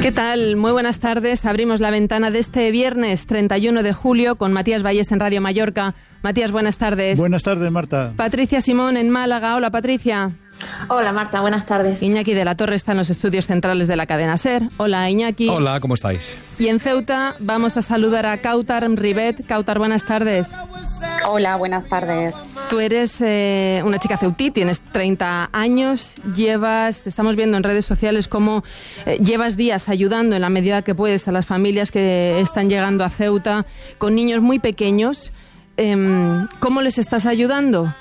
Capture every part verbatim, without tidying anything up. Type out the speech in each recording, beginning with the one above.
¿Qué tal? Muy buenas tardes. Abrimos la ventana de este viernes treinta y uno de julio con Matías Valles en Radio Mallorca. Matías, buenas tardes. Buenas tardes, Marta. Patricia Simón en Málaga. Hola, Patricia. Hola, Marta, buenas tardes. Iñaki de la Torre está en los estudios centrales de la cadena SER. Hola, Iñaki. Hola, ¿cómo estáis? Y en Ceuta vamos a saludar a Kautar Ribet. Kautar, buenas tardes. Hola, buenas tardes. Tú eres eh, una chica ceutí, tienes treinta años, llevas, estamos viendo en redes sociales cómo eh, llevas días ayudando en la medida que puedes a las familias que están llegando a Ceuta con niños muy pequeños. Eh, ¿Cómo les estás ayudando?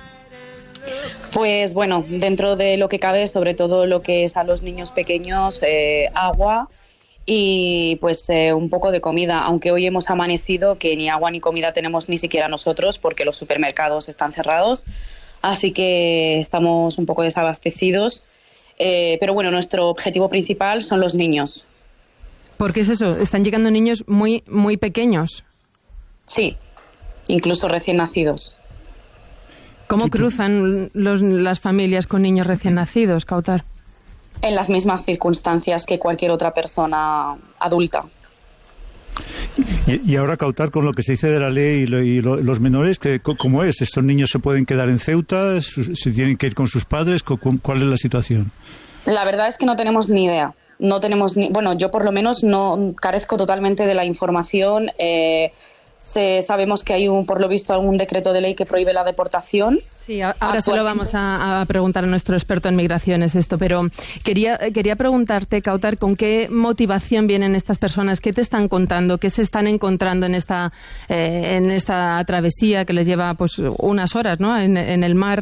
Pues bueno, dentro de lo que cabe, sobre todo lo que es a los niños pequeños, eh, agua y pues eh, un poco de comida, aunque hoy hemos amanecido que ni agua ni comida tenemos ni siquiera nosotros porque los supermercados están cerrados, así que estamos un poco desabastecidos, eh, pero bueno, nuestro objetivo principal son los niños. ¿Por qué es eso? Están llegando niños muy, muy pequeños. Sí, incluso recién nacidos. ¿Cómo cruzan los, las familias con niños recién nacidos, Kautar? En las mismas circunstancias que cualquier otra persona adulta. Y, y ahora, Kautar, con lo que se dice de la ley y, lo, y lo, los menores, que, ¿cómo es? ¿Estos niños se pueden quedar en Ceuta? ¿Se tienen que ir con sus padres? ¿Cuál es la situación? La verdad es que no tenemos ni idea. No tenemos ni, bueno, yo por lo menos no carezco totalmente de la información. Eh, Se, sabemos que hay, un, por lo visto, algún decreto de ley que prohíbe la deportación. Sí, ahora se lo vamos a, a preguntar a nuestro experto en migraciones esto, pero quería, quería preguntarte, Kautar, ¿con qué motivación vienen estas personas? ¿Qué te están contando? ¿Qué se están encontrando en esta, eh, en esta travesía que les lleva pues unas horas, ¿no? en, en el mar?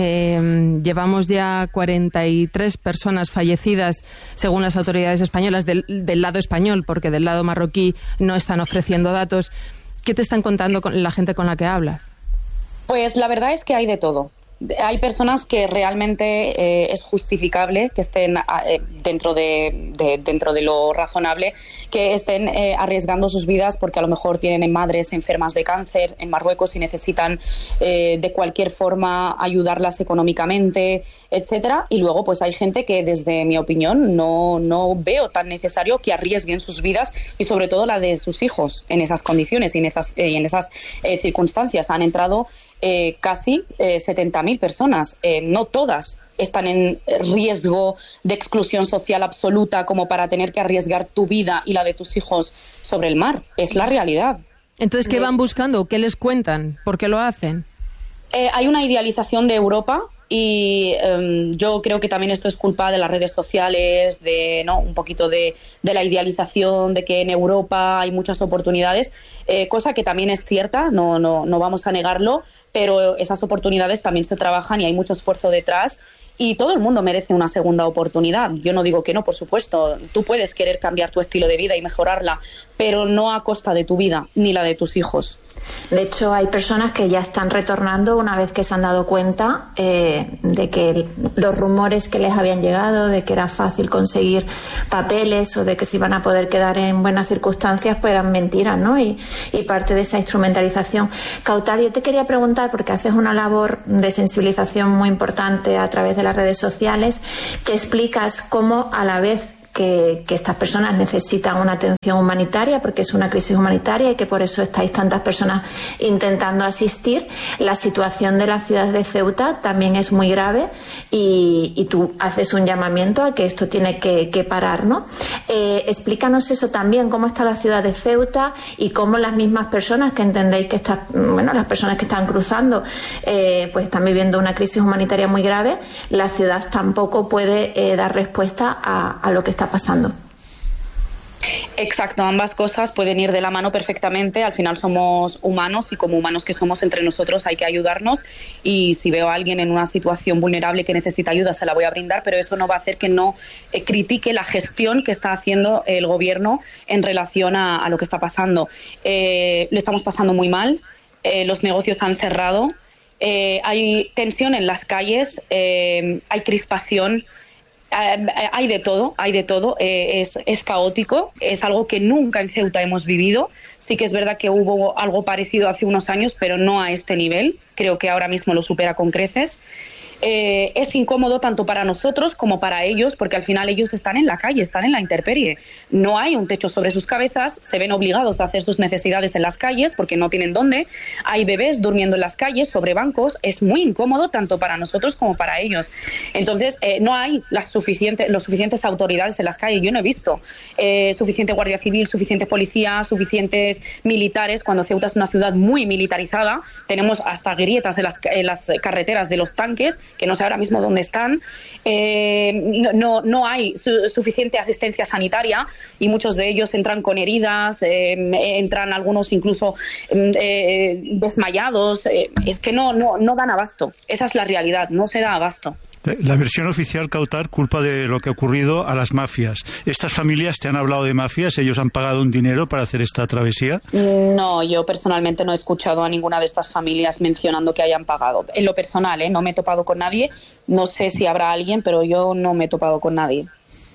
Eh, llevamos ya cuarenta y tres personas fallecidas, según las autoridades españolas, del, del lado español, porque del lado marroquí no están ofreciendo datos. ¿Qué te están contando con la gente con la que hablas? Pues la verdad es que hay de todo. Hay personas que realmente eh, es justificable que estén eh, dentro de, de dentro de lo razonable, que estén eh, arriesgando sus vidas porque a lo mejor tienen madres enfermas de cáncer en Marruecos y necesitan eh, de cualquier forma ayudarlas económicamente, etcétera. Y luego pues hay gente que, desde mi opinión, no, no veo tan necesario que arriesguen sus vidas y sobre todo la de sus hijos en esas condiciones y en esas, eh, en esas eh, circunstancias. Han entrado Eh, casi eh, setenta mil personas. Eh, no todas están en riesgo de exclusión social absoluta como para tener que arriesgar tu vida y la de tus hijos sobre el mar. Es la realidad. Entonces, ¿qué van buscando? ¿Qué les cuentan? ¿Por qué lo hacen? Eh, hay una idealización de Europa y eh, yo creo que también esto es culpa de las redes sociales, de no un poquito de, de la idealización de que en Europa hay muchas oportunidades, eh, cosa que también es cierta, no, no, no vamos a negarlo, pero esas oportunidades también se trabajan y hay mucho esfuerzo detrás y todo el mundo merece una segunda oportunidad. Yo no digo que no, por supuesto, tú puedes querer cambiar tu estilo de vida y mejorarla, pero no a costa de tu vida ni la de tus hijos. De hecho, hay personas que ya están retornando una vez que se han dado cuenta eh, de que los rumores que les habían llegado, de que era fácil conseguir papeles o de que se iban a poder quedar en buenas circunstancias, pues eran mentiras, ¿no? Y, y parte de esa instrumentalización. Kautar, yo te quería preguntar, porque haces una labor de sensibilización muy importante a través de las redes sociales, que explicas cómo a la vez Que, que estas personas necesitan una atención humanitaria porque es una crisis humanitaria y que por eso estáis tantas personas intentando asistir. La situación de la ciudad de Ceuta también es muy grave y, y tú haces un llamamiento a que esto tiene que, que parar, ¿no? Eh, explícanos eso también, cómo está la ciudad de Ceuta y cómo las mismas personas que entendéis que estas, bueno, las personas que están cruzando eh, pues están viviendo una crisis humanitaria muy grave. La ciudad tampoco puede eh, dar respuesta a, a lo que está pasando. Exacto, ambas cosas pueden ir de la mano perfectamente. Al final somos humanos y como humanos que somos entre nosotros hay que ayudarnos, y si veo a alguien en una situación vulnerable que necesita ayuda se la voy a brindar, pero eso no va a hacer que no eh, critique la gestión que está haciendo el gobierno en relación a, a lo que está pasando. Eh, lo estamos pasando muy mal, eh, los negocios han cerrado, eh, hay tensión en las calles, eh, hay crispación. Hay de todo, hay de todo, eh, es, es caótico, es algo que nunca en Ceuta hemos vivido. Sí que es verdad que hubo algo parecido hace unos años, pero no a este nivel. creo que ahora mismo lo supera con creces. Eh, es incómodo tanto para nosotros como para ellos, porque al final ellos están en la calle, están en la intemperie. No hay un techo sobre sus cabezas, se ven obligados a hacer sus necesidades en las calles porque no tienen dónde. Hay bebés durmiendo en las calles sobre bancos. Es muy incómodo tanto para nosotros como para ellos. Entonces, eh, no hay las suficientes, los suficientes autoridades en las calles. Yo no he visto eh, suficiente guardia civil, suficiente policía, suficientes militares, cuando Ceuta es una ciudad muy militarizada. Tenemos hasta grietas en las, en las carreteras de los tanques, que no sé ahora mismo dónde están. Eh, no, no hay su, suficiente asistencia sanitaria y muchos de ellos entran con heridas, eh, entran algunos incluso eh, desmayados. Eh, es que no, no, no dan abasto. Esa es la realidad, no se da abasto. La versión oficial, Kautar, culpa de lo que ha ocurrido a las mafias. ¿Estas familias te han hablado de mafias? ¿Ellos han pagado un dinero para hacer esta travesía? No, yo personalmente no he escuchado a ninguna de estas familias mencionando que hayan pagado. En lo personal, ¿eh? No me he topado con nadie. No sé si habrá alguien, pero yo no me he topado con nadie.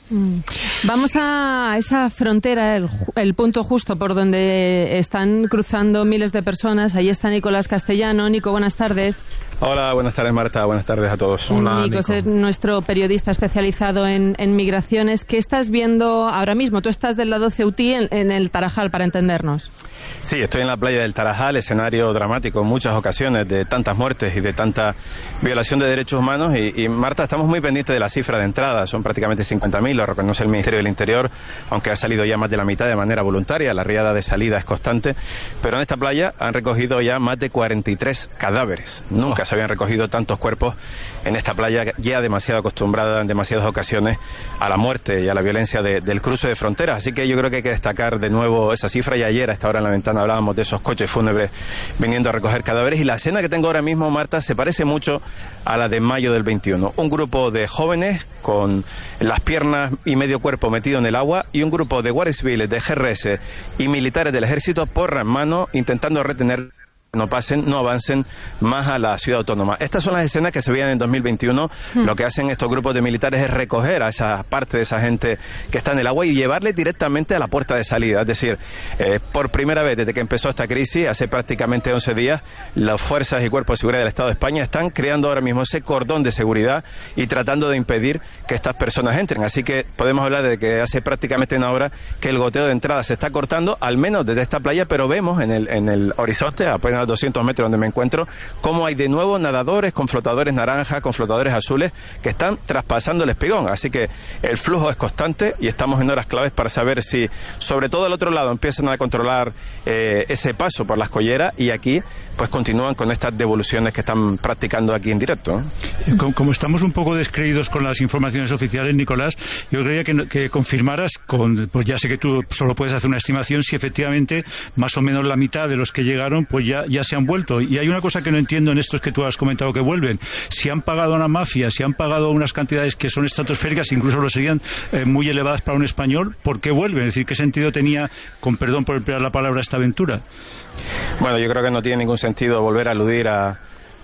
Vamos a esa frontera, el, el punto justo por donde están cruzando miles de personas. Ahí está Nicolás Castellano. Nico, buenas tardes. Hola, buenas tardes, Marta. Buenas tardes a todos. Hola, Nico, Nico. Es nuestro periodista especializado en, en migraciones. ¿Qué estás viendo ahora mismo? Tú estás del lado ceutí, en, en el Tarajal, para entendernos. Sí, estoy en la playa del Tarajal, escenario dramático en muchas ocasiones de tantas muertes y de tanta violación de derechos humanos. Y, y Marta, estamos muy pendientes de la cifra de entrada. Son prácticamente cincuenta mil, lo reconoce el Ministerio del Interior, aunque ha salido ya más de la mitad de manera voluntaria. La riada de salida es constante. Pero en esta playa han recogido ya más de cuarenta y tres cadáveres. Nunca se habían recogido tantos cuerpos en esta playa, ya demasiado acostumbrada en demasiadas ocasiones a la muerte y a la violencia de, del cruce de fronteras. Así que yo creo que hay que destacar de nuevo esa cifra. Y ayer, a esta hora en la ventana, hablábamos de esos coches fúnebres viniendo a recoger cadáveres. Y la escena que tengo ahora mismo, Marta, se parece mucho a la de mayo del veintiuno. Un grupo de jóvenes con las piernas y medio cuerpo metido en el agua y un grupo de guardias civiles, de G R S y militares del ejército, porra en mano, intentando retener no pasen, no avancen más a la ciudad autónoma. Estas son las escenas que se veían en dos mil veintiuno. Hmm. Lo que hacen estos grupos de militares es recoger a esa parte de esa gente que está en el agua y llevarle directamente a la puerta de salida. Es decir, eh, por primera vez desde que empezó esta crisis, hace prácticamente once días, las fuerzas y cuerpos de seguridad del Estado de España están creando ahora mismo ese cordón de seguridad y tratando de impedir que estas personas entren. Así que podemos hablar de que hace prácticamente una hora que el goteo de entrada se está cortando, al menos desde esta playa, pero vemos en el, en el horizonte, apenas doscientos metros donde me encuentro, cómo hay de nuevo nadadores con flotadores naranjas, con flotadores azules, que están traspasando el espigón. Así que el flujo es constante y estamos en horas claves para saber si, sobre todo al otro lado, empiezan a controlar eh, ese paso por las colleras y aquí pues continúan con estas devoluciones que están practicando aquí en directo. Como, como estamos un poco descreídos con las informaciones oficiales, Nicolás, yo creía que, que confirmaras, con, pues ya sé que tú solo puedes hacer una estimación, si efectivamente más o menos la mitad de los que llegaron pues ya, ya se han vuelto. Y hay una cosa que no entiendo en estos que tú has comentado que vuelven. Si han pagado a una mafia, si han pagado unas cantidades que son estratosféricas, incluso lo serían eh, muy elevadas para un español, ¿por qué vuelven? Es decir, ¿qué sentido tenía, con perdón por emplear la palabra, esta aventura? Bueno, yo creo que no tiene ningún sentido volver a aludir a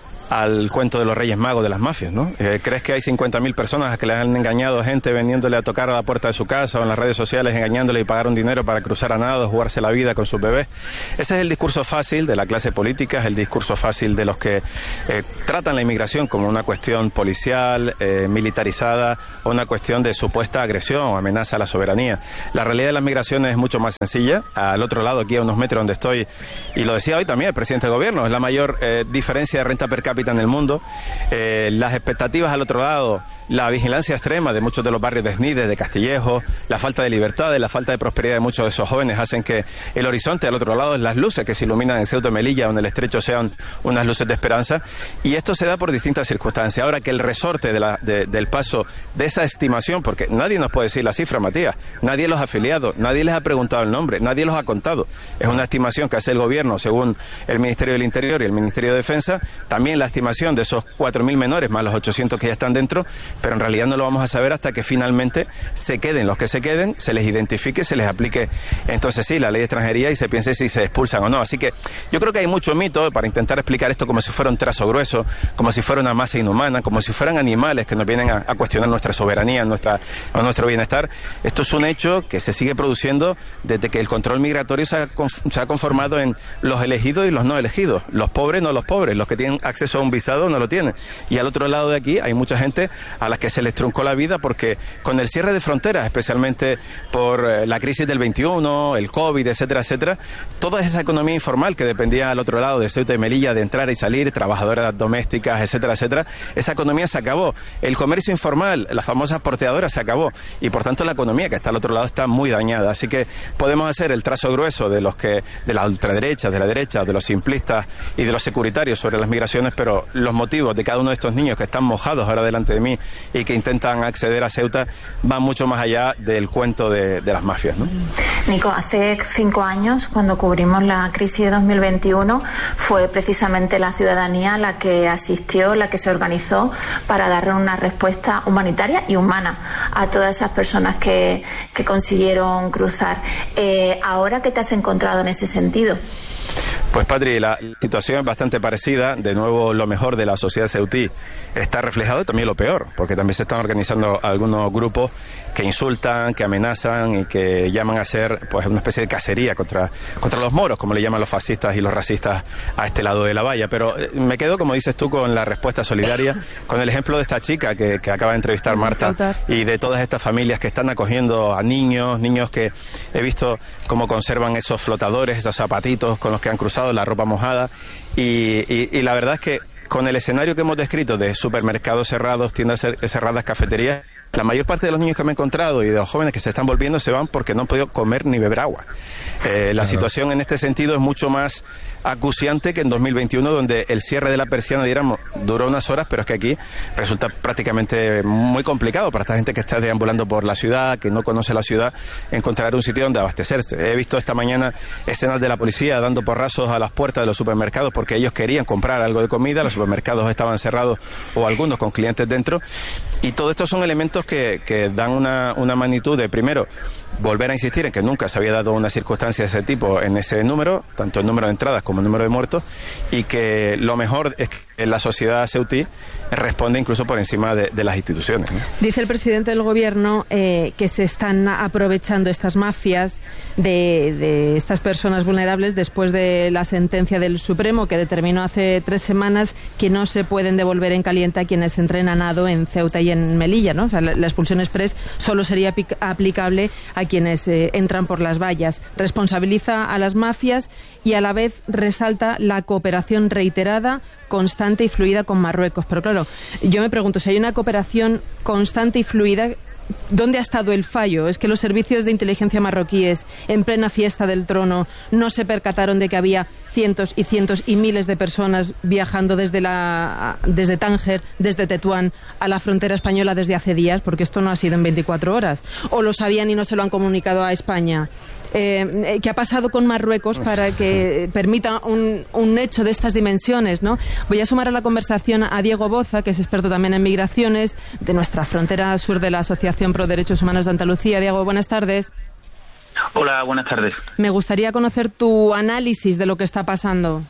al cuento de los Reyes Magos de las mafias, ¿no? Eh, ¿Crees que hay cincuenta mil personas que les han engañado a gente vendiéndole a tocar a la puerta de su casa o en las redes sociales, engañándole y pagar un dinero para cruzar a nado, jugarse la vida con sus bebés? Ese es el discurso fácil de la clase política, es el discurso fácil de los que eh, tratan la inmigración como una cuestión policial, eh, militarizada, o una cuestión de supuesta agresión o amenaza a la soberanía. La realidad de las migraciones es mucho más sencilla. Al otro lado, aquí a unos metros donde estoy, y lo decía hoy también el presidente del gobierno, es la mayor eh, diferencia de renta per cápita en el mundo. Eh, las expectativas al otro lado, la vigilancia extrema de muchos de los barrios de Snides, de Castillejo, la falta de libertad, la falta de prosperidad de muchos de esos jóvenes hacen que el horizonte al otro lado, las luces que se iluminan en Ceuta y Melilla o en el Estrecho, sean unas luces de esperanza, y esto se da por distintas circunstancias. Ahora que el resorte de la, de, del paso de esa estimación, porque nadie nos puede decir la cifra, Matías, nadie los ha afiliado, nadie les ha preguntado el nombre, nadie los ha contado, es una estimación que hace el gobierno según el Ministerio del Interior y el Ministerio de Defensa, también la estimación de esos cuatro mil menores más los ochocientos que ya están dentro, pero en realidad no lo vamos a saber hasta que finalmente se queden los que se queden, se les identifique, se les aplique entonces sí la ley de extranjería y se piense si se expulsan o no. Así que yo creo que hay mucho mito para intentar explicar esto como si fuera un trazo grueso, como si fuera una masa inhumana, como si fueran animales que nos vienen a, a cuestionar nuestra soberanía, nuestra, o nuestro bienestar. Esto es un hecho que se sigue produciendo desde que el control migratorio se ha, se ha conformado en los elegidos y los no elegidos, los pobres no los pobres, los que tienen acceso a un visado no lo tienen. Y al otro lado de aquí hay mucha gente a la que se les truncó la vida porque con el cierre de fronteras, especialmente por eh, la crisis del veintiuno, el COVID, etcétera, etcétera, toda esa economía informal que dependía al otro lado de Ceuta y Melilla de entrar y salir, trabajadoras domésticas, etcétera, etcétera, esa economía se acabó. El comercio informal, las famosas porteadoras, se acabó. Y por tanto la economía que está al otro lado está muy dañada. Así que podemos hacer el trazo grueso de los que, de la ultraderecha, de la derecha, de los simplistas y de los securitarios sobre las migraciones, pero los motivos de cada uno de estos niños que están mojados ahora delante de mí y que intentan acceder a Ceuta van mucho más allá del cuento de, de las mafias, ¿no? Nico, hace cinco años, cuando cubrimos la crisis de dos mil veintiuno, fue precisamente la ciudadanía la que asistió, la que se organizó para darle una respuesta humanitaria y humana a todas esas personas que, que consiguieron cruzar. Eh, ¿Ahora qué te has encontrado en ese sentido? Pues Patri, la situación es bastante parecida. De nuevo, lo mejor de la sociedad ceutí está reflejado y también lo peor, porque también se están organizando algunos grupos que insultan, que amenazan y que llaman a ser pues una especie de cacería contra, contra los moros, como le llaman los fascistas y los racistas a este lado de la valla. Pero eh, me quedo, como dices tú, con la respuesta solidaria, con el ejemplo de esta chica que, que acaba de entrevistar Marta y de todas estas familias que están acogiendo a niños, niños que he visto cómo conservan esos flotadores, esos zapatitos con los que han cruzado, la ropa mojada y, y, y la verdad es que con el escenario que hemos descrito de supermercados cerrados, tiendas cerradas, cafeterías, la mayor parte de los niños que me he encontrado y de los jóvenes que se están volviendo se van porque no han podido comer ni beber agua. Eh, la claro. situación en este sentido es mucho más acuciante que en dos mil veintiuno, donde el cierre de la persiana, diéramos, duró unas horas, pero es que aquí resulta prácticamente muy complicado para esta gente que está deambulando por la ciudad, que no conoce la ciudad, encontrar un sitio donde abastecerse. He visto esta mañana escenas de la policía dando porrazos a las puertas de los supermercados porque ellos querían comprar algo de comida, los supermercados estaban cerrados o algunos con clientes dentro, y todo esto son elementos que, que dan una, una magnitud de, primero, volver a insistir en que nunca se había dado una circunstancia de ese tipo en ese número, tanto el número de entradas como el número de muertos, y que lo mejor es que la sociedad ceutí responde incluso por encima de, de las instituciones, ¿no? Dice el presidente del gobierno eh, que se están aprovechando estas mafias de, de estas personas vulnerables después de la sentencia del Supremo que determinó hace tres semanas que no se pueden devolver en caliente a quienes entren a nado en Ceuta y en Melilla, ¿no? O sea, la, la expulsión express solo sería aplicable a quienes eh, entran por las vallas. Responsabiliza a las mafias y a la vez resalta la cooperación reiterada, constante y fluida con Marruecos. Pero claro, yo me pregunto, si hay una cooperación constante y fluida, ¿dónde ha estado el fallo? ¿Es que los servicios de inteligencia marroquíes, en plena fiesta del trono, no se percataron de que había cientos y cientos y miles de personas viajando desde la desde Tánger, desde Tetuán a la frontera española desde hace días? Porque esto no ha sido en veinticuatro horas. ¿O lo sabían y no se lo han comunicado a España? Eh, ¿Qué ha pasado con Marruecos para que permita un, un hecho de estas dimensiones, ¿no? Voy a sumar a la conversación a Diego Boza, que es experto también en migraciones, de nuestra frontera sur de la Asociación Pro Derechos Humanos de Andalucía. Diego, buenas tardes. Hola, buenas tardes. Me gustaría conocer tu análisis de lo que está pasando.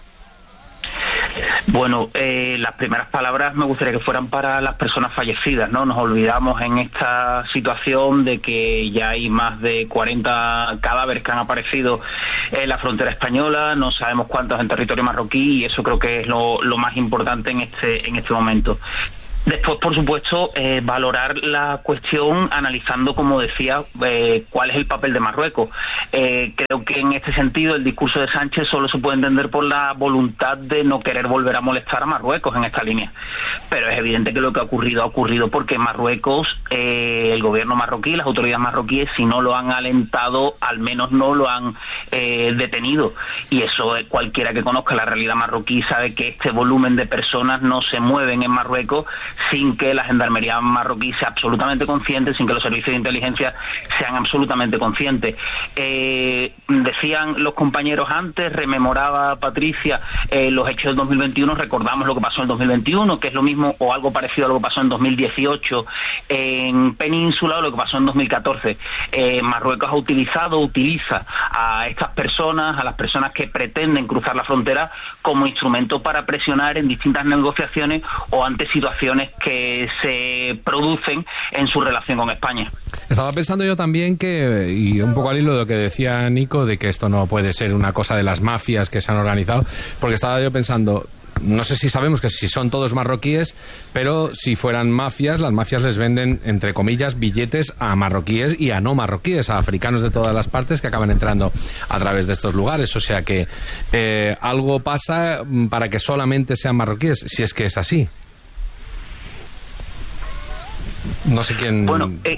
Bueno, eh, las primeras palabras me gustaría que fueran para las personas fallecidas, ¿no? Nos olvidamos en esta situación de que ya hay más de cuarenta cadáveres que han aparecido en la frontera española, no sabemos cuántos en territorio marroquí, y eso creo que es lo, lo más importante en este, en este momento. Después, por supuesto, eh, valorar la cuestión analizando, como decía, eh, cuál es el papel de Marruecos. Eh, creo que en este sentido el discurso de Sánchez solo se puede entender por la voluntad de no querer volver a molestar a Marruecos en esta línea. Pero es evidente que lo que ha ocurrido ha ocurrido porque Marruecos, eh, el gobierno marroquí, las autoridades marroquíes, si no lo han alentado, al menos no lo han eh, detenido. Y eso eh, cualquiera que conozca la realidad marroquí sabe que este volumen de personas no se mueven en Marruecos sin que la gendarmería marroquí sea absolutamente consciente, sin que los servicios de inteligencia sean absolutamente conscientes. Eh, Eh, decían los compañeros antes, rememoraba Patricia eh, los hechos del dos mil veintiuno, recordamos lo que pasó en el dos mil veintiuno, que es lo mismo o algo parecido a lo que pasó en dos mil dieciocho en Península o lo que pasó en dos mil catorce. Eh, Marruecos ha utilizado, utiliza a estas personas, a las personas que pretenden cruzar la frontera como instrumento para presionar en distintas negociaciones o ante situaciones que se producen en su relación con España. Estaba pensando yo también que, y un poco al hilo de lo que decía Nico, de que esto no puede ser una cosa de las mafias que se han organizado, porque estaba yo pensando, no sé si sabemos que si son todos marroquíes, pero si fueran mafias, las mafias les venden, entre comillas, billetes a marroquíes y a no marroquíes, a africanos de todas las partes que acaban entrando a través de estos lugares. O sea que eh, algo pasa para que solamente sean marroquíes, si es que es así. No sé quién... Bueno, eh...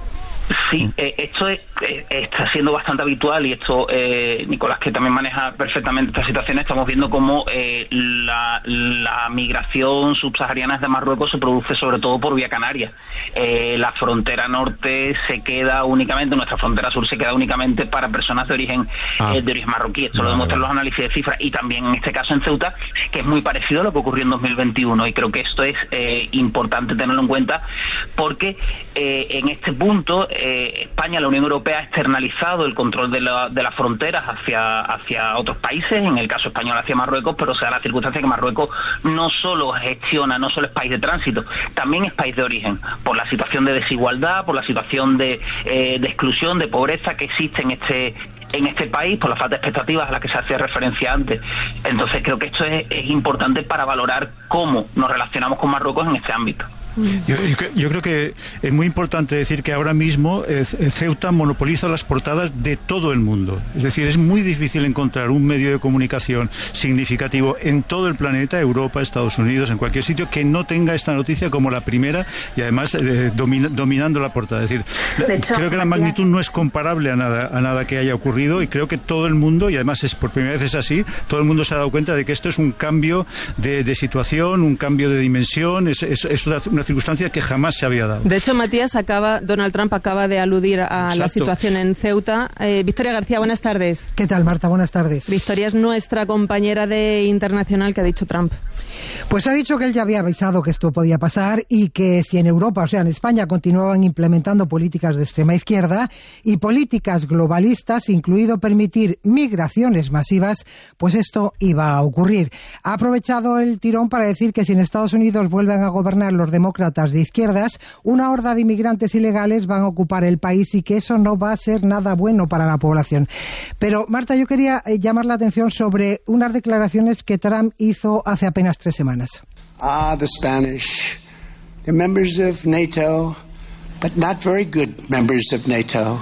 Sí, eh, esto es, eh, está siendo bastante habitual y esto, eh, Nicolás, que también maneja perfectamente esta situación, estamos viendo cómo eh, la, la migración subsahariana de Marruecos se produce sobre todo por vía canaria. Eh, la frontera norte se queda únicamente, nuestra frontera sur se queda únicamente para personas de origen ah. eh, de origen marroquí. Esto vale. Lo demuestran los análisis de cifras y también en este caso en Ceuta, que es muy parecido a lo que ocurrió en dos mil veintiuno, y creo que esto es eh, importante tenerlo en cuenta porque eh, en este punto Eh, España, la Unión Europea ha externalizado el control de, la, de las fronteras hacia, hacia otros países, en el caso español hacia Marruecos, pero se da la circunstancia que Marruecos no solo gestiona, no solo es país de tránsito, también es país de origen, por la situación de desigualdad, por la situación de, eh, de exclusión, de pobreza que existe en este en este país, por la falta de expectativas a la que se hacía referencia antes. Entonces creo que esto es, es importante para valorar cómo nos relacionamos con Marruecos en este ámbito. Yo, yo, yo creo que es muy importante decir que ahora mismo eh, Ceuta monopoliza las portadas de todo el mundo. Es decir, es muy difícil encontrar un medio de comunicación significativo en todo el planeta, Europa, Estados Unidos, en cualquier sitio, que no tenga esta noticia como la primera y además eh, domina, dominando la portada. Es decir, hecho, creo que la magnitud no es comparable a nada, a nada que haya ocurrido, y creo que todo el mundo, y además es por primera vez es así, todo el mundo se ha dado cuenta de que esto es un cambio de, de situación, un cambio de dimensión, es, es, es una, una circunstancia que jamás se había dado. De hecho, Matías, acaba Donald Trump acaba de aludir a Exacto. la situación en Ceuta. Eh, Victoria García, buenas tardes. ¿Qué tal, Marta? Buenas tardes. Victoria es nuestra compañera de Internacional. ¿Qué ha dicho Trump? Pues ha dicho que él ya había avisado que esto podía pasar y que si en Europa, o sea, en España, continuaban implementando políticas de extrema izquierda y políticas globalistas, incluido permitir migraciones masivas, pues esto iba a ocurrir. Ha aprovechado el tirón para decir que si en Estados Unidos vuelven a gobernar los demócratas de izquierdas, una horda de inmigrantes ilegales van a ocupar el país y que eso no va a ser nada bueno para la población. Pero, Marta, yo quería llamar la atención sobre unas declaraciones que Trump hizo hace apenas tres semanas. Ah, the Spanish. They're members of NATO, but not very good members of NATO.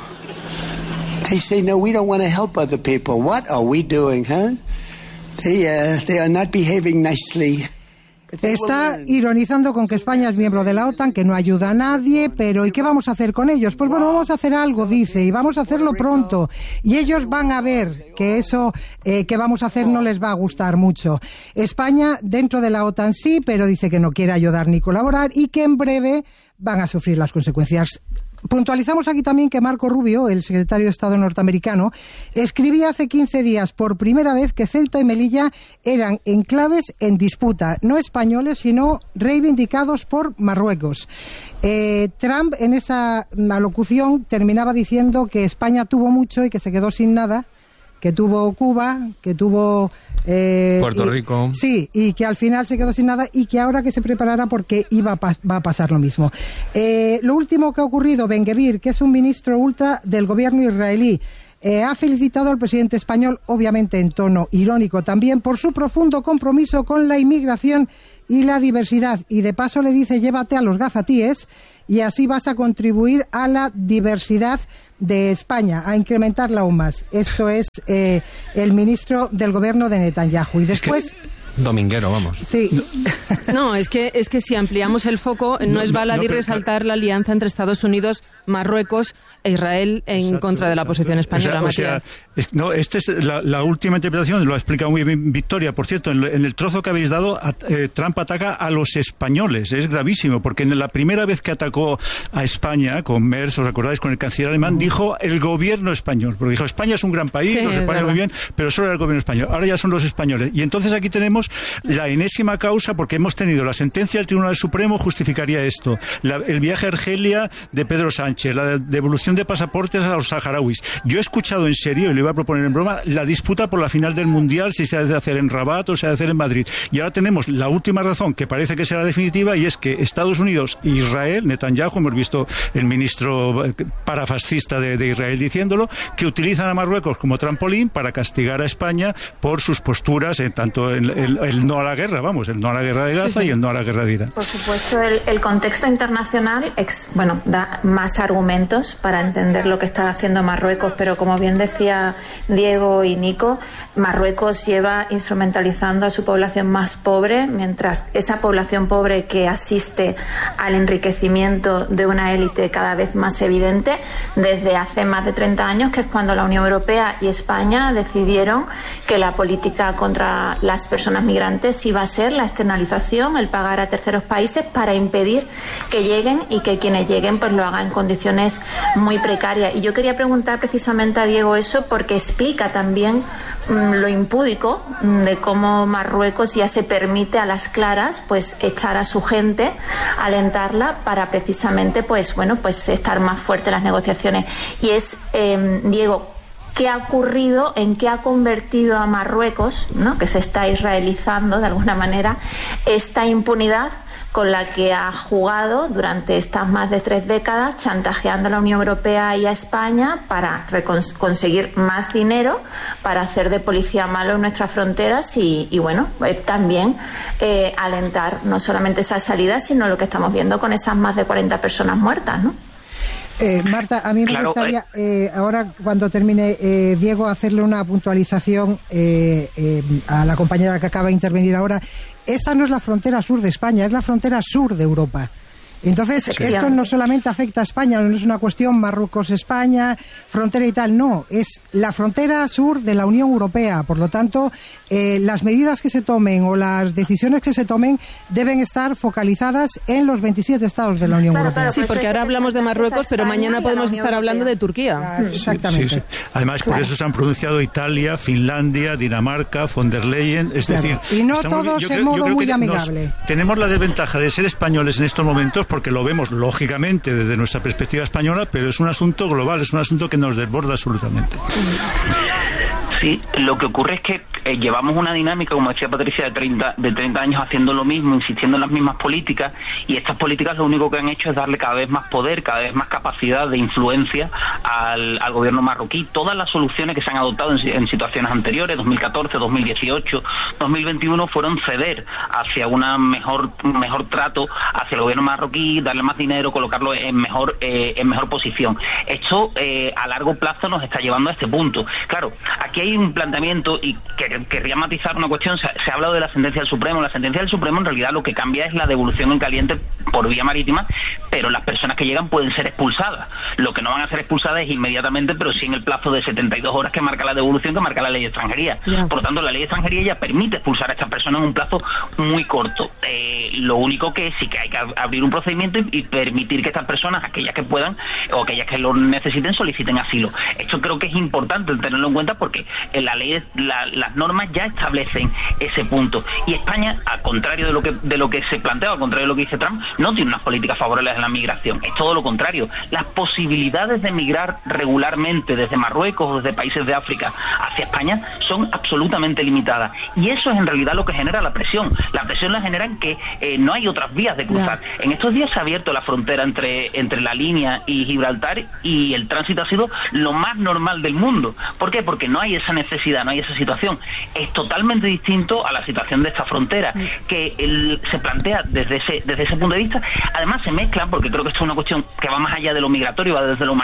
They say, no, we don't want to help other people. What are we doing, huh? They, uh, they are not behaving nicely. Está ironizando con que España es miembro de la OTAN, que no ayuda a nadie, pero ¿y qué vamos a hacer con ellos? Pues bueno, vamos a hacer algo, dice, y vamos a hacerlo pronto. Y ellos van a ver que eso eh, que vamos a hacer no les va a gustar mucho. España dentro de la OTAN sí, pero dice que no quiere ayudar ni colaborar y que en breve van a sufrir las consecuencias. Puntualizamos aquí también que Marco Rubio, el secretario de Estado norteamericano, escribía hace quince días por primera vez que Ceuta y Melilla eran enclaves en disputa, no españoles, sino reivindicados por Marruecos. Eh, Trump en esa alocución terminaba diciendo que España tuvo mucho y que se quedó sin nada, que tuvo Cuba, que tuvo... Eh, Puerto y, Rico. Sí, y que al final se quedó sin nada y que ahora que se preparara porque iba a pa- va a pasar lo mismo. Eh, lo último que ha ocurrido, Ben-Gvir, que es un ministro ultra del gobierno israelí, eh, ha felicitado al presidente español, obviamente en tono irónico también, por su profundo compromiso con la inmigración y la diversidad. Y de paso le dice, llévate a los gazatíes y así vas a contribuir a la diversidad de España, a incrementarla aún más. Esto es eh, el ministro del gobierno de Netanyahu. Y después... Es que... Dominguero, vamos. Sí. No, es que es que si ampliamos el foco, no, no es baladí no, no, resaltar la alianza entre Estados Unidos, Marruecos e Israel en exacto, contra de la exacto. posición española, o sea, o Matías. sea, es, no, esta es la, la última interpretación, lo ha explicado muy bien Victoria. Por cierto, en, en el trozo que habéis dado, a, eh, Trump ataca a los españoles. Es gravísimo, porque en la primera vez que atacó a España, con Merz, ¿os acordáis? Con el canciller alemán, uh-huh. dijo el gobierno español. Porque dijo, España es un gran país, sí, los españoles muy bien, pero solo era el gobierno español. Ahora ya son los españoles. Y entonces aquí tenemos la enésima causa, porque hemos tenido la sentencia del Tribunal Supremo, justificaría esto. La, el viaje a Argelia de Pedro Sánchez, la devolución de pasaportes a los saharauis. Yo he escuchado en serio, y le iba a proponer en broma, la disputa por la final del Mundial, si se ha de hacer en Rabat o se ha de hacer en Madrid. Y ahora tenemos la última razón, que parece que será definitiva, y es que Estados Unidos e Israel, Netanyahu, hemos visto el ministro parafascista de, de Israel diciéndolo, que utilizan a Marruecos como trampolín para castigar a España por sus posturas, en tanto el, el, el no a la guerra, vamos, el no a la guerra de Gaza sí, sí. y el no a la guerra de Irán. Por supuesto, el, el contexto internacional ex, bueno, da más argumentos para entender lo que está haciendo Marruecos, pero como bien decía Diego y Nico, Marruecos lleva instrumentalizando a su población más pobre, mientras esa población pobre que asiste al enriquecimiento de una élite cada vez más evidente desde hace más de treinta años, que es cuando la Unión Europea y España decidieron que la política contra las personas migrantes iba a ser la externalización, el pagar a terceros países para impedir que lleguen y que quienes lleguen pues lo hagan en condiciones muy precarias. Y yo quería preguntar precisamente a Diego eso porque explica también mmm, lo impúdico mmm, de cómo Marruecos ya se permite a las claras pues echar a su gente, alentarla para precisamente pues bueno pues estar más fuerte en las negociaciones. Y es, eh, Diego, ¿qué ha ocurrido, en qué ha convertido a Marruecos, ¿no?, que se está israelizando de alguna manera, esta impunidad con la que ha jugado durante estas más de tres décadas, chantajeando a la Unión Europea y a España para conseguir más dinero, para hacer de policía malo en nuestras fronteras y, y bueno, eh, también eh, alentar no solamente esa salida, sino lo que estamos viendo con esas más de cuarenta personas muertas, ¿no? Eh, Marta, a mí me claro, gustaría, eh, ahora cuando termine eh, Diego, hacerle una puntualización eh, eh, a la compañera que acaba de intervenir ahora. Esta no es la frontera sur de España, es la frontera sur de Europa. Entonces, sí, esto no solamente afecta a España, no es una cuestión Marruecos-España, frontera y tal, no, es la frontera sur de la Unión Europea. Por lo tanto, eh, las medidas que se tomen o las decisiones que se tomen deben estar focalizadas en los veintisiete estados de la Unión claro, Europea. Sí, porque ahora hablamos de Marruecos, pero mañana podemos estar hablando de Turquía. Claro, exactamente. Sí, sí, sí. Además, claro. por eso se han pronunciado Italia, Finlandia, Dinamarca, von der Leyen, es claro. decir... Y no todos en modo muy amigable. Nos, tenemos la desventaja de ser españoles en estos momentos, porque lo vemos lógicamente desde nuestra perspectiva española, pero es un asunto global, es un asunto que nos desborda absolutamente. Sí, lo que ocurre es que eh, llevamos una dinámica, como decía Patricia, de treinta, de treinta años haciendo lo mismo, insistiendo en las mismas políticas, y estas políticas lo único que han hecho es darle cada vez más poder, cada vez más capacidad de influencia al, al gobierno marroquí. Todas las soluciones que se han adoptado en, en situaciones anteriores, dos mil catorce, dos mil dieciocho, dos mil veintiuno, fueron ceder hacia una mejor mejor trato hacia el gobierno marroquí, darle más dinero, colocarlo en mejor eh, en mejor posición. Esto eh, a largo plazo nos está llevando a este punto. Claro, aquí hay un planteamiento, y que, querría matizar una cuestión. Se, se ha hablado de la sentencia del Supremo. La sentencia del Supremo en realidad lo que cambia es la devolución en caliente por vía marítima, pero las personas que llegan pueden ser expulsadas. Lo que no van a ser expulsadas es inmediatamente, pero sí en el plazo de setenta y dos horas que marca la devolución, que marca la ley de extranjería. Yeah. Por lo tanto, la ley de extranjería ya permite expulsar a estas personas en un plazo muy corto. Eh, lo único que sí que hay que abrir un procedimiento y, y permitir que estas personas, aquellas que puedan o aquellas que lo necesiten, soliciten asilo. Esto creo que es importante tenerlo en cuenta, porque en la ley, la, las normas ya establecen ese punto. Y España, al contrario de lo que de lo que se plantea, al contrario de lo que dice Trump, no tiene unas políticas favorables a la migración. Es todo lo contrario. Las posibilidades de migrar regularmente desde Marruecos o desde países de África hacia España son absolutamente limitadas. Y eso es en realidad lo que genera la presión. La presión la generan que eh, no hay otras vías de cruzar. Yeah. En estos días se ha abierto la frontera entre, entre la línea y Gibraltar, y el tránsito ha sido lo más normal del mundo. ¿Por qué? Porque no hay esa necesidad, no hay esa situación. Es totalmente distinto a la situación de esta frontera, que el, se plantea desde ese, desde ese punto de vista. Además se mezclan, porque creo que esto es una cuestión que va más allá de lo migratorio, va desde lo humanitario.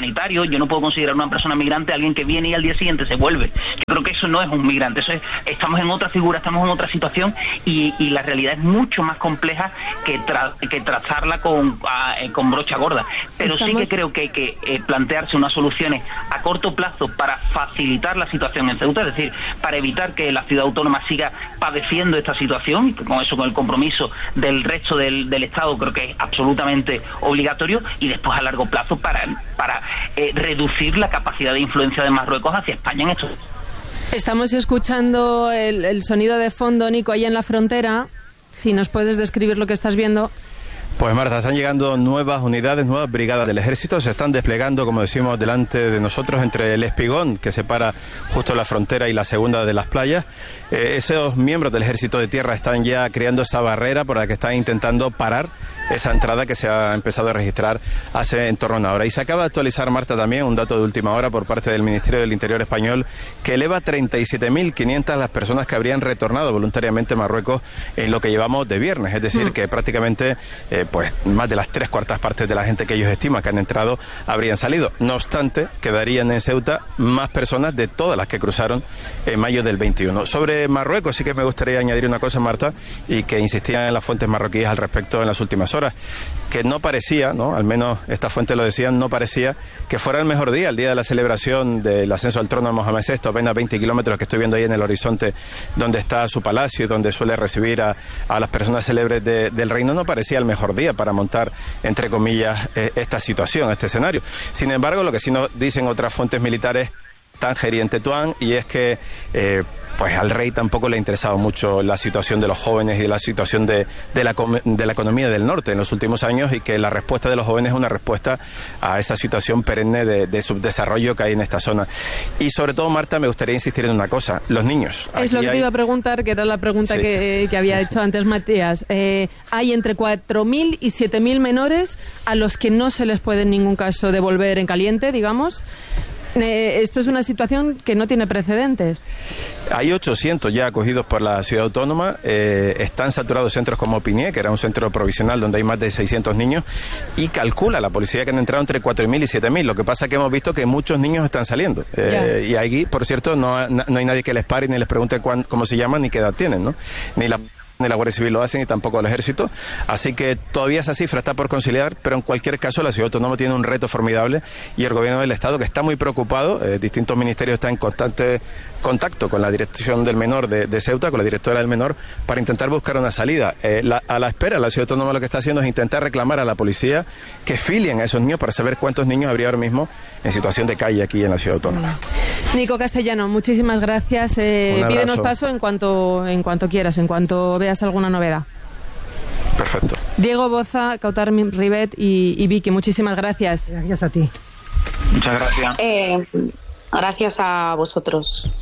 Yo no puedo considerar una persona migrante a alguien que viene y al día siguiente se vuelve. Yo creo que eso no es un migrante, eso es, estamos en otra figura, estamos en otra situación y, y la realidad es mucho más compleja que, tra, que trazarla con, a, con brocha gorda. Pero estamos... sí que creo que hay que eh, plantearse unas soluciones a corto plazo para facilitar la situación en Ceuta, es decir, para evitar que la ciudad autónoma siga padeciendo esta situación, y con eso, con el compromiso del resto del, del Estado, creo que es absolutamente obligatorio, y después a largo plazo para, para eh, reducir la capacidad de influencia de Marruecos hacia España en esto. Estamos escuchando el, el sonido de fondo, Nico, ahí en la frontera. Si nos puedes describir lo que estás viendo. Pues Marta, están llegando nuevas unidades, nuevas brigadas del ejército, se están desplegando, como decimos, delante de nosotros, entre el espigón que separa justo la frontera y la segunda de las playas. Eh, esos miembros del ejército de tierra están ya creando esa barrera por la que están intentando parar esa entrada que se ha empezado a registrar hace en torno a una hora. Y se acaba de actualizar, Marta, también un dato de última hora por parte del Ministerio del Interior español que eleva a treinta y siete mil quinientas las personas que habrían retornado voluntariamente a Marruecos en lo que llevamos de viernes, es decir, mm. que prácticamente eh, pues más de las tres cuartas partes de la gente que ellos estiman que han entrado habrían salido. No obstante, quedarían en Ceuta más personas de todas las que cruzaron en mayo del veintiuno. Sobre Marruecos sí que me gustaría añadir una cosa, Marta, y que insistían en las fuentes marroquíes al respecto en las últimas horas, que no parecía, ¿no? Al menos estas fuentes lo decían, no parecía que fuera el mejor día, el día de la celebración del ascenso al trono de Mohamed sexto, apenas veinte kilómetros que estoy viendo ahí en el horizonte donde está su palacio y donde suele recibir a, a las personas célebres de, del reino. No parecía el mejor día para montar, entre comillas, eh, esta situación, este escenario. Sin embargo, lo que sí nos dicen otras fuentes militares, Tánger y en Tetuán, y es que eh, pues al rey tampoco le ha interesado mucho la situación de los jóvenes y la situación de, de, la, de la economía del norte en los últimos años, y que la respuesta de los jóvenes es una respuesta a esa situación perenne de, de subdesarrollo que hay en esta zona. Y sobre todo, Marta, me gustaría insistir en una cosa, los niños. Es lo que hay... te iba a preguntar, que era la pregunta sí. que, que había hecho antes Matías. Eh, hay entre cuatro mil y siete mil menores a los que no se les puede en ningún caso devolver en caliente, digamos. Eh, esto es una situación que no tiene precedentes. Hay ochocientos ya acogidos por la ciudad autónoma. Eh, están saturados centros como Piñé, que era un centro provisional donde hay más de seiscientos niños, y calcula la policía que han entrado entre cuatro mil y siete mil. Lo que pasa es que hemos visto que muchos niños están saliendo. Eh, y aquí, por cierto, no, no hay nadie que les pare ni les pregunte cuán, cómo se llaman ni qué edad tienen, ¿no? Ni la ni la Guardia Civil lo hace, ni tampoco el Ejército. Así que todavía esa cifra está por conciliar, pero en cualquier caso la ciudad autónoma tiene un reto formidable, y el gobierno del Estado, que está muy preocupado, eh, distintos ministerios están en constante contacto con la dirección del menor de, de Ceuta, con la directora del menor, para intentar buscar una salida. Eh, la, a la espera, la ciudad autónoma lo que está haciendo es intentar reclamar a la policía que filien a esos niños para saber cuántos niños habría ahora mismo en situación de calle aquí en la ciudad autónoma. Nico Castellano, muchísimas gracias. Eh, pídenos paso en cuanto, en cuanto quieras, en cuanto veas alguna novedad. Perfecto. Diego Boza, Kautar Ribet y, y Vicky, muchísimas gracias. Gracias a ti. Muchas gracias. Eh, gracias a vosotros.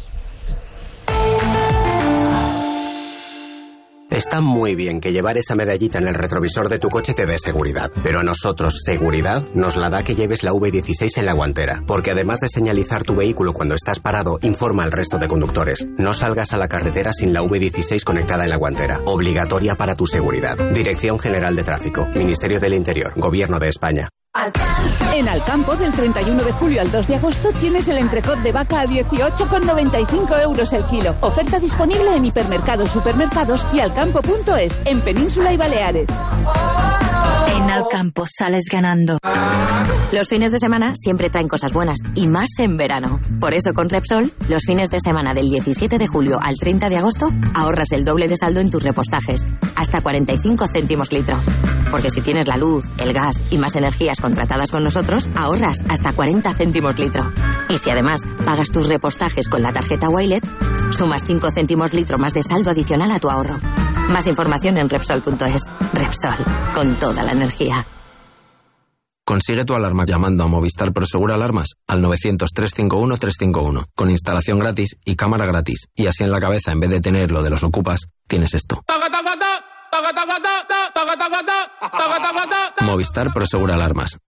Está muy bien que llevar esa medallita en el retrovisor de tu coche te dé seguridad, pero a nosotros seguridad nos la da que lleves la V dieciséis en la guantera, porque además de señalizar tu vehículo cuando estás parado, informa al resto de conductores. No salgas a la carretera sin la V dieciséis conectada en la guantera, obligatoria para tu seguridad. Dirección General de Tráfico, Ministerio del Interior, Gobierno de España. En Alcampo, del treinta y uno de julio al dos de agosto, tienes el entrecot de vaca a dieciocho con noventa y cinco euros el kilo. Oferta disponible en hipermercados, supermercados y alcampo punto es, en Península y Baleares. En Alcampo sales ganando. Los fines de semana siempre traen cosas buenas, y más en verano. Por eso con Repsol, los fines de semana del diecisiete de julio al treinta de agosto, ahorras el doble de saldo en tus repostajes, hasta cuarenta y cinco céntimos litro. Porque si tienes la luz, el gas y más energías contratadas con nosotros, ahorras hasta cuarenta céntimos litro. Y si además pagas tus repostajes con la tarjeta Wilet, sumas cinco céntimos litro más de saldo adicional a tu ahorro. Más información en Repsol punto es. Repsol, con toda la energía. Consigue tu alarma llamando a Movistar Prosegur Alarmas al novecientos, trescientos cincuenta y uno, trescientos cincuenta y uno, con instalación gratis y cámara gratis. Y así en la cabeza, en vez de tener lo de los ocupas, tienes esto. Movistar Prosegur Alarmas.